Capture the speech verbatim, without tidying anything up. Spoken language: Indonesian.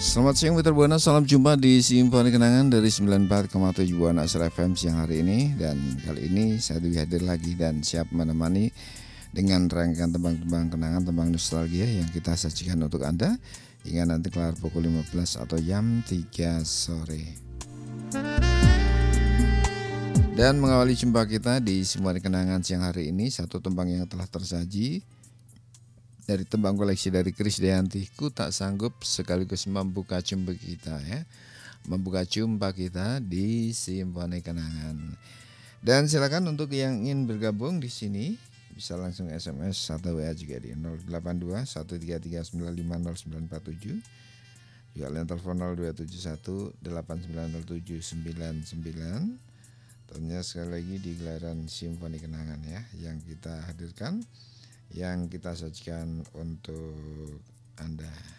Selamat siang Mitra Buana, salam jumpa di Simfoni Kenangan dari sembilan puluh empat koma tujuh Buana Asra F M siang hari ini. Dan kali ini saya Dwi hadir lagi dan siap menemani dengan rangkaian tembang-tembang kenangan, tembang nostalgia yang kita sajikan untuk Anda hingga nanti kelar pukul lima belas atau jam tiga sore. Dan mengawali jumpa kita di Simfoni Kenangan siang hari ini, satu tembang yang telah tersaji dari tembang koleksi dari Krisdayanti, Ku Tak Sanggup, sekaligus membuka jumpa kita ya. Membuka jumpa kita di Simfoni Kenangan. Dan silakan untuk yang ingin bergabung di sini bisa langsung S M S atau W A juga di nol delapan dua satu tiga tiga sembilan lima nol sembilan empat tujuh. Juga lain telepon nol dua tujuh satu delapan sembilan nol tujuh sembilan sembilan. Tentunya sekali lagi di gelaran Simfoni Kenangan ya yang kita hadirkan, yang kita sajikan untuk Anda.